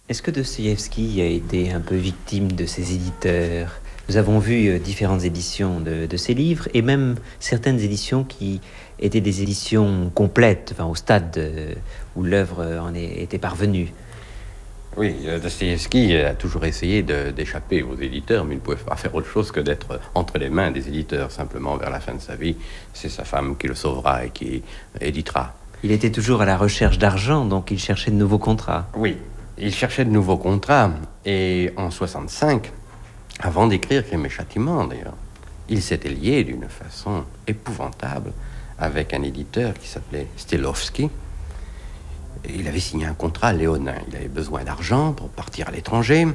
Est-ce que Dostoïevski a été un peu victime de ses éditeurs? Nous avons vu différentes éditions de ses livres et même certaines éditions qui étaient des éditions complètes, enfin, au stade où l'œuvre était parvenue. Oui, Dostoïevski a toujours essayé d'échapper aux éditeurs, mais il ne pouvait pas faire autre chose que d'être entre les mains des éditeurs. Simplement, vers la fin de sa vie, c'est sa femme qui le sauvera et qui éditera. Il était toujours à la recherche d'argent, donc il cherchait de nouveaux contrats. Oui, il cherchait de nouveaux contrats, et en 65, avant d'écrire Crime et Châtiment d'ailleurs, il s'était lié d'une façon épouvantable avec un éditeur qui s'appelait Stilovski. Il avait signé un contrat léonin. Il avait besoin d'argent pour partir à l'étranger.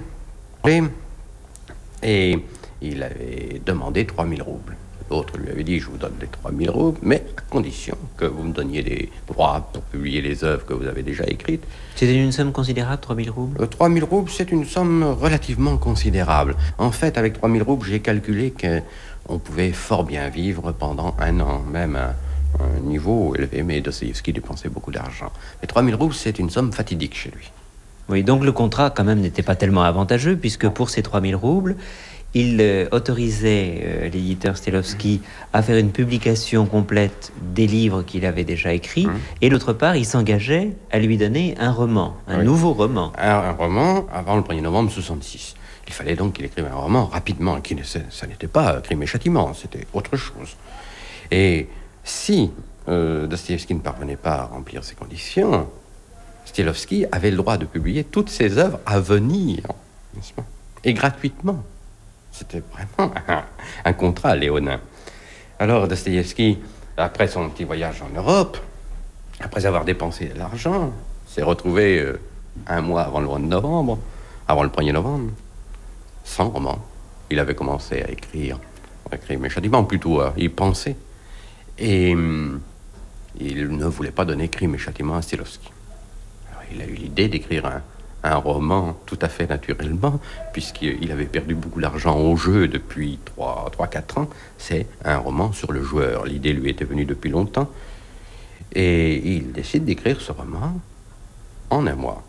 Et il avait demandé 3000 roubles. L'autre lui avait dit, je vous donne les 3000 roubles, mais à condition que vous me donniez des droits pour publier les œuvres que vous avez déjà écrites. C'était une somme considérable, 3000 roubles? 3000 roubles, c'est une somme relativement considérable. En fait, avec 3000 roubles, j'ai calculé qu'on pouvait fort bien vivre pendant un an, même un niveau élevé, mais Dostoïevski dépensait beaucoup d'argent. Mais 3000 roubles, c'est une somme fatidique chez lui. Oui, donc le contrat, quand même, n'était pas tellement avantageux, puisque pour ces 3000 roubles, il autorisait l'éditeur Stilovski à faire une publication complète des livres qu'il avait déjà écrits, et d'autre part, il s'engageait à lui donner un roman, un nouveau roman. Un roman avant le 1er novembre 66. Il fallait donc qu'il écrive un roman rapidement, ça n'était pas Crime et Châtiment, c'était autre chose. Et si Dostoïevski ne parvenait pas à remplir ces conditions, Stilovski avait le droit de publier toutes ses œuvres à venir, n'est-ce pas? Et gratuitement. C'était vraiment un contrat léonin. Alors Dostoïevski, après son petit voyage en Europe, après avoir dépensé de l'argent, s'est retrouvé un mois avant le mois de novembre, avant le 1er novembre, sans roman. Il avait commencé à écrire Crime et Châtiment, plutôt à y penser. Et il ne voulait pas donner Crime et Châtiment à Stilovski. Alors, il a eu l'idée d'écrire un roman tout à fait naturellement, puisqu'il avait perdu beaucoup d'argent au jeu depuis 3-4 ans. C'est un roman sur le joueur. L'idée lui était venue depuis longtemps. Et il décide d'écrire ce roman en un mois.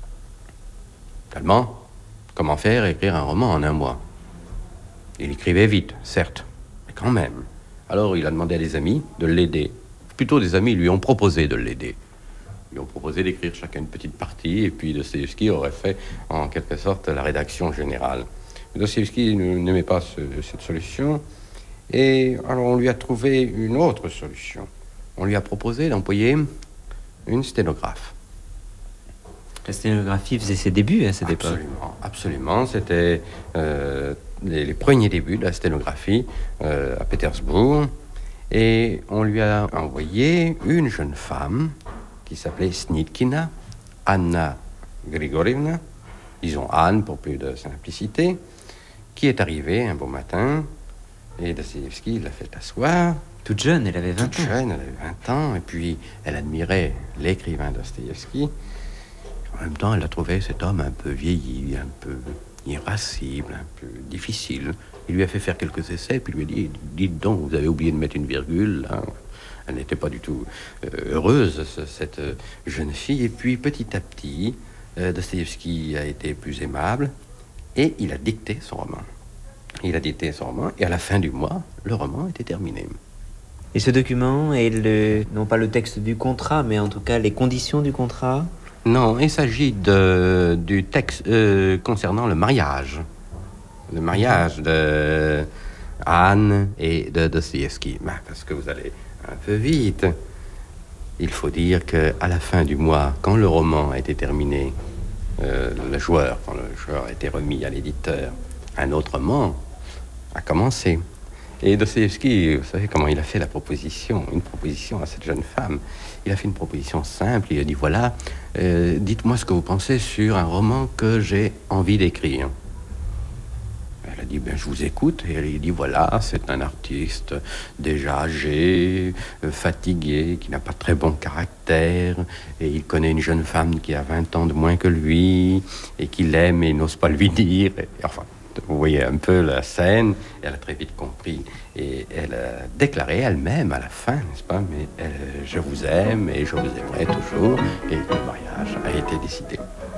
Tellement, comment faire écrire un roman en un mois? Il écrivait vite, certes, mais quand même. Alors il a demandé à des amis de l'aider. Plutôt des amis lui ont proposé de l'aider. Ils lui ont proposé d'écrire chacun une petite partie, et puis Dostoïevski aurait fait en quelque sorte la rédaction générale. Dostoïevski n'aimait pas cette solution, et alors on lui a trouvé une autre solution. On lui a proposé d'employer une sténographe. La sténographie faisait ses débuts à cette époque. Absolument. C'était les premiers débuts de la sténographie à Pétersbourg. Et on lui a envoyé une jeune femme qui s'appelait Snitkina, Anna Grigorievna, disons Anne pour plus de simplicité, qui est arrivée un beau matin, et Dostoïevski l'a fait asseoir. Toute jeune, elle avait 20 ans. Toute jeune, elle avait 20 ans, et puis elle admirait l'écrivain Dostoïevski. En même temps, elle a trouvé cet homme un peu vieilli, un peu irascible, un peu difficile. Il lui a fait faire quelques essais, puis lui a dit, dites donc, vous avez oublié de mettre une virgule, là. Elle n'était pas du tout heureuse, cette jeune fille. Et puis, petit à petit, Dostoïevski a été plus aimable, et il a dicté son roman. Il a dicté son roman, et à la fin du mois, le roman était terminé. Et ce document est non pas le texte du contrat, mais en tout cas les conditions du contrat? Non, il s'agit du texte concernant le mariage. Le mariage de Anne et de Dostoïevski. Parce que vous allez un peu vite. Il faut dire qu'à la fin du mois, quand le roman a été terminé, quand le joueur a été remis à l'éditeur, un autre roman a commencé. Et Dostoïevski, vous savez comment il a fait une proposition à cette jeune femme. Il a fait une proposition simple, il a dit, voilà, dites-moi ce que vous pensez sur un roman que j'ai envie d'écrire. Elle a dit, je vous écoute. Et il dit, voilà, c'est un artiste déjà âgé, fatigué, qui n'a pas très bon caractère, et il connaît une jeune femme qui a 20 ans de moins que lui, et qu'il aime et n'ose pas lui dire. Enfin, vous voyez un peu la scène, elle a très vite compris, et elle a déclaré elle-même à la fin, n'est-ce pas, mais je vous aime et je vous aimerai toujours, et le mariage a été décidé.